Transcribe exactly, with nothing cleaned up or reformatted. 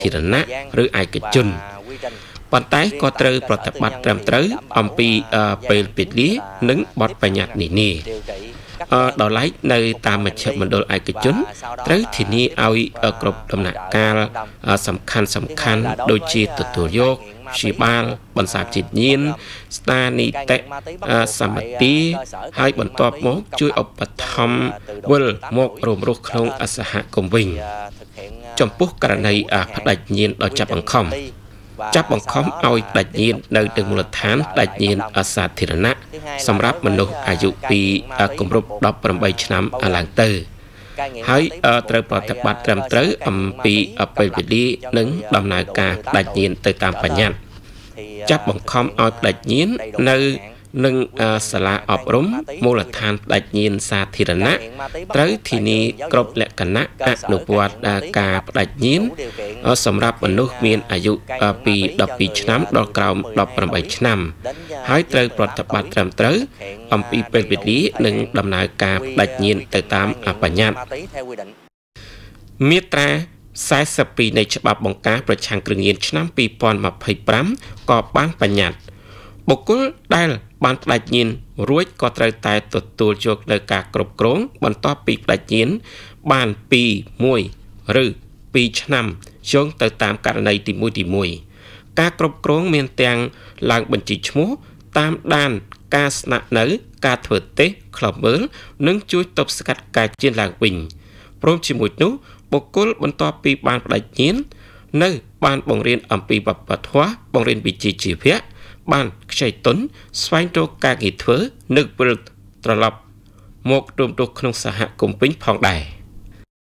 ធារណៈឬឯកជនប៉ុន្តែក៏ត្រូវប្រតិបត្តិត្រឹមត្រូវអំពីពេលវេលានិងបទបញ្ញត្តិនានាដល់ឡែកនៅតាមមជ្ឈមណ្ឌលឯកជនត្រូវធានាឲ្យគ្រប់ដំណាក់កាលសំខាន់សំខាន់ដូចជាទទួលយកព្យាបាលបន្សាបជាតិញៀនស្ថានីតិសម្បទាហើយបន្ទាប់មកជួយឧបត្ថម្ភវិលមករំលោះក្នុងសហគមន៍វិញចំពោះករណីផ្ដាច់ញៀនដល់ចាប់បង្ខំចាប់បង្ខំឲ្យផ្ដាច់ញៀននៅទៅមូលដ្ឋានផ្ដាច់ញៀនសាធារណៈសម្រាប់មនុស្សអាយុពីគម្រប់ដប់ប្រាំបីឆ្នាំឡើងទៅហើយត្រូវប្រតិបត្តិត្រឹមត្រូវអំពីពេលវេលានិងដំណើរការផ្ដាច់ញៀនទៅតាមបញ្ញត្តិចាប់បង្ខំឲ្យផ្ដាច់ញៀននៅនឹងសាលាអប់រំមូលដ្ឋានផ្ដាច់ញៀនសាធារណៈត្រូវធានាគ្រប់លក្ខណៈអនុវត្តការផ្ដាច់ញៀនសម្រាប់មនុស្សមានអាយុពីដប់ពីរឆ្នាំដល់ក្រោមដប់ប្រាំបីឆ្នាំហើយត្រូវប្រតិបត្តិត្រឹមត្រូវអំពីពេលវេលានិងដំណើរការផ្ដាច់ញៀនទៅតាមបញ្ញត្តិមាត្រាសែសិបពីរនៃច្បាប់បង្ការប្រឆាំងគ្រឿងញៀនឆ្នាំពីរពាន់ម្ភៃប្រាំក៏បានបញ្ញត្តិបុគ្គលដែលបានផ្ដាច់ញៀនរួចក៏ត្រូវតែទទួលយកនូវការគ្រប់គ្រងបន្ទាប់ពីផ្ដាច់ញៀនបានពីមួយឬពីរឆ្នាំយោងទៅតាមករណីទីមួយទីមួយការគ្រប់គ្រងមានទាំងឡើងបញ្ជីឈ្មោះតាមដានការស្នាក់នៅការធ្វើតេស្តខ្លបមើលនិងជួយទប់ស្កាត់ការជៀនឡើងវិញព្រមជាមួយនោះបុគ្គលបន្ទាប់ពីបានផ្ដាច់ញៀននៅបានបង្រៀនអំពីវប្បធម៌បង្រៀនវិជ្ជាជីវៈបានខ្ចីទុនស្វែងរកការងារធ្វើនិងវិលត្រឡប់មករួមទស្សក្នុងសហគមន៍វិញផងដែរ